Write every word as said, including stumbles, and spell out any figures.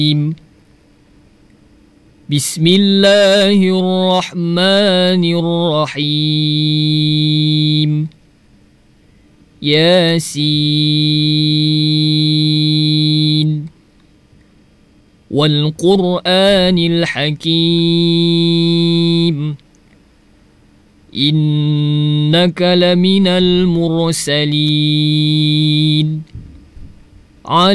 بسم الله الرحمن الرحيم ياسين والقرآن الحكيم إنك لمن المرسلين